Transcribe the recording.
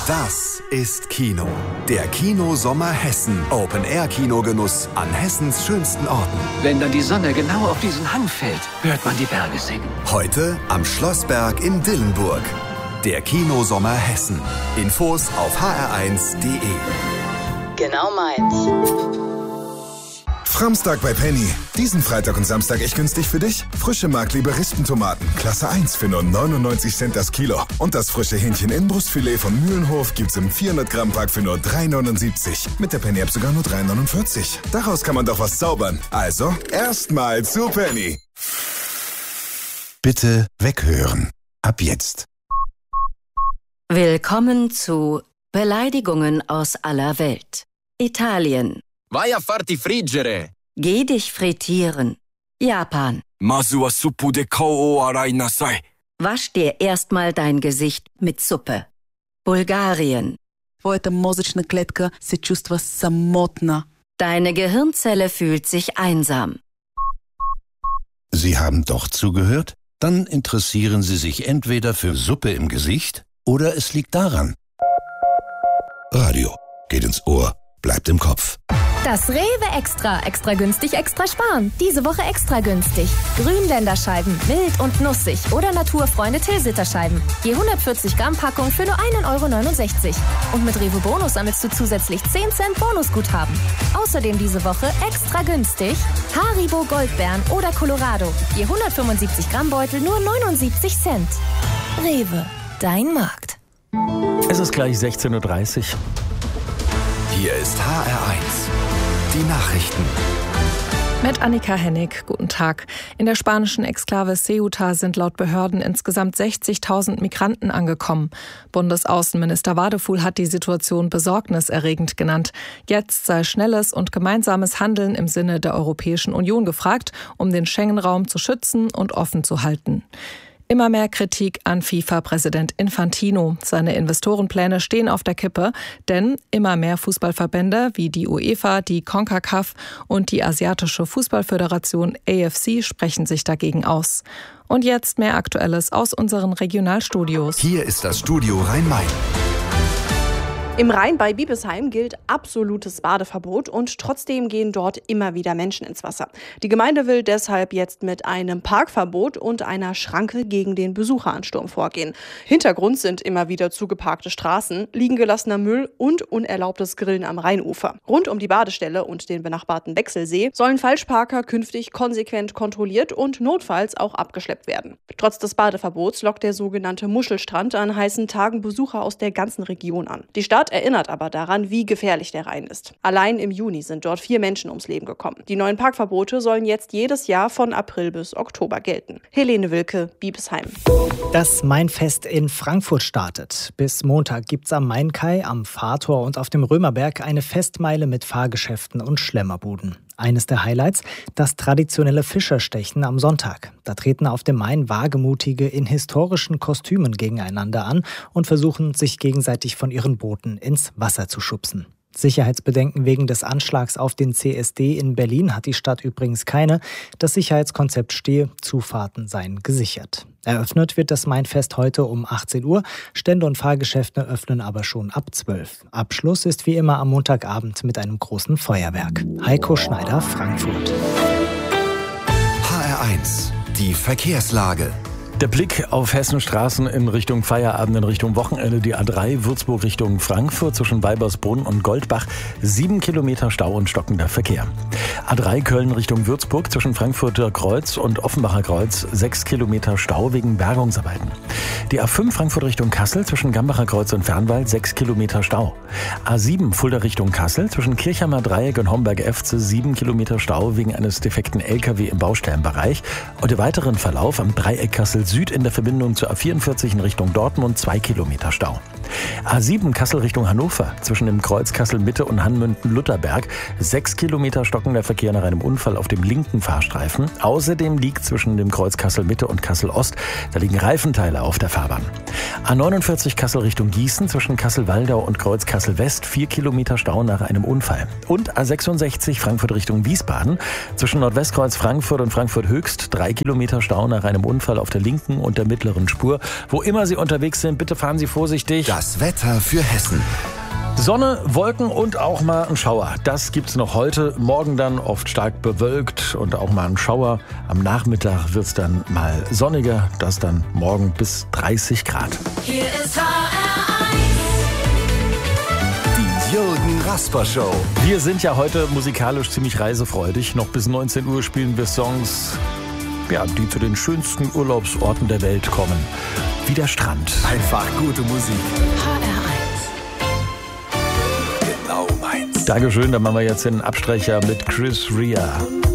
Das ist Kino. Der Kinosommer Hessen. Open-Air-Kinogenuss an Hessens schönsten Orten. Wenn dann die Sonne genau auf diesen Hang fällt, hört man die Berge singen. Heute am Schlossberg in Dillenburg. Der Kinosommer Hessen. Infos auf hr1.de. Genau meins. Framstag bei Penny. Diesen Freitag und Samstag echt günstig für dich. Frische Markliebe Rispentomaten, Klasse 1 für nur 99 Cent das Kilo. Und das frische Hähnchen-Inbrustfilet von Mühlenhof gibt's im 400-Gramm-Pack für nur 3,79. Mit der Penny-App sogar nur 3,49. Daraus kann man doch was zaubern. Also, erstmal zu Penny. Bitte weghören. Ab jetzt. Willkommen zu Beleidigungen aus aller Welt. Italien. Vai a farti friggere. Geh dich frittieren. Japan. Masu wa suppu de kou o arai nasai. Wasch dir erstmal dein Gesicht mit Suppe. Bulgarien. Твоята мозъчна клетка се чувства самотна. Deine Gehirnzelle fühlt sich einsam. Sie haben doch zugehört? Dann interessieren Sie sich entweder für Suppe im Gesicht oder es liegt daran. Radio geht ins Ohr, bleibt im Kopf. Das Rewe Extra. Extra günstig, extra sparen. Diese Woche extra günstig. Grünländerscheiben, mild und nussig. Oder Naturfreunde Tilsiter-Scheiben. Je 140 Gramm Packung für nur 1,69 €. Und mit Rewe Bonus sammelst du zusätzlich 10 Cent Bonusguthaben. Außerdem diese Woche extra günstig Haribo Goldbeeren oder Colorado. Je 175 Gramm Beutel nur 79 Cent. Rewe, dein Markt. Es ist gleich 16:30 Uhr. Hier ist HR1. Die Nachrichten. Mit Annika Hennig, guten Tag. In der spanischen Exklave Ceuta sind laut Behörden insgesamt 60.000 Migranten angekommen. Bundesaußenminister Wadefuhl hat die Situation besorgniserregend genannt. Jetzt sei schnelles und gemeinsames Handeln im Sinne der Europäischen Union gefragt, um den Schengen-Raum zu schützen und offen zu halten. Immer mehr Kritik an FIFA-Präsident Infantino. Seine Investorenpläne stehen auf der Kippe, denn immer mehr Fußballverbände wie die UEFA, die CONCACAF und die Asiatische Fußballföderation AFC sprechen sich dagegen aus. Und jetzt mehr Aktuelles aus unseren Regionalstudios. Hier ist das Studio Rhein-Main. Im Rhein bei Biebesheim gilt absolutes Badeverbot und trotzdem gehen dort immer wieder Menschen ins Wasser. Die Gemeinde will deshalb jetzt mit einem Parkverbot und einer Schranke gegen den Besucheransturm vorgehen. Hintergrund sind immer wieder zugeparkte Straßen, liegen gelassener Müll und unerlaubtes Grillen am Rheinufer. Rund um die Badestelle und den benachbarten Wechselsee sollen Falschparker künftig konsequent kontrolliert und notfalls auch abgeschleppt werden. Trotz des Badeverbots lockt der sogenannte Muschelstrand an heißen Tagen Besucher aus der ganzen Region an. Die Stadt erinnert aber daran, wie gefährlich der Rhein ist. Allein im Juni sind dort 4 Menschen ums Leben gekommen. Die neuen Parkverbote sollen jetzt jedes Jahr von April bis Oktober gelten. Helene Wilke, Biebesheim. Das Mainfest in Frankfurt startet. Bis Montag gibt's am Mainkai, am Fahrtor und auf dem Römerberg eine Festmeile mit Fahrgeschäften und Schlemmerbuden. Eines der Highlights, das traditionelle Fischerstechen am Sonntag. Da treten auf dem Main Wagemutige in historischen Kostümen gegeneinander an und versuchen, sich gegenseitig von ihren Booten ins Wasser zu schubsen. Sicherheitsbedenken wegen des Anschlags auf den CSD in Berlin hat die Stadt übrigens keine. Das Sicherheitskonzept stehe, Zufahrten seien gesichert. Eröffnet wird das Mainfest heute um 18 Uhr. Stände und Fahrgeschäfte öffnen aber schon ab 12. Abschluss ist wie immer am Montagabend mit einem großen Feuerwerk. Heiko Schneider, Frankfurt. HR1, die Verkehrslage. Der Blick auf Hessenstraßen in Richtung Feierabend, in Richtung Wochenende. Die A3 Würzburg Richtung Frankfurt zwischen Weibersbrunn und Goldbach. 7 Kilometer Stau und stockender Verkehr. A3 Köln Richtung Würzburg zwischen Frankfurter Kreuz und Offenbacher Kreuz. 6 Kilometer Stau wegen Bergungsarbeiten. Die A5 Frankfurt Richtung Kassel zwischen Gambacher Kreuz und Fernwald. 6 Kilometer Stau. A7 Fulda Richtung Kassel zwischen Kirchheimer Dreieck und Homberg-Efze. 7 Kilometer Stau wegen eines defekten LKW im Baustellenbereich. Und der weiteren Verlauf am Dreieck Kassel Süd in der Verbindung zur A44 in Richtung Dortmund 2 Kilometer Stau. A7 Kassel Richtung Hannover zwischen dem Kreuz Kassel Mitte und Hanmünden-Lutherberg 6 Kilometer stockender Verkehr nach einem Unfall auf dem linken Fahrstreifen. Außerdem liegt zwischen dem Kreuz Kassel Mitte und Kassel Ost, da liegen Reifenteile auf der Fahrbahn. A49 Kassel Richtung Gießen zwischen Kassel-Waldau und Kreuz Kassel West 4 Kilometer Stau nach einem Unfall. Und A66 Frankfurt Richtung Wiesbaden zwischen Nordwestkreuz Frankfurt und Frankfurt Höchst 3 Kilometer Stau nach einem Unfall auf der linken und der mittleren Spur. Wo immer Sie unterwegs sind, bitte fahren Sie vorsichtig. Das Wetter für Hessen. Sonne, Wolken und auch mal ein Schauer. Das gibt's noch heute. Morgen dann oft stark bewölkt und auch mal ein Schauer. Am Nachmittag wird's dann mal sonniger. Das dann morgen bis 30 Grad. Hier ist die Jürgen Rasper Show. Wir sind ja heute musikalisch ziemlich reisefreudig. Noch bis 19 Uhr spielen wir Songs, die zu den schönsten Urlaubsorten der Welt kommen. Wie der Strand. Einfach gute Musik. Dankeschön, dann machen wir jetzt den Abstrecher mit Chris Rea.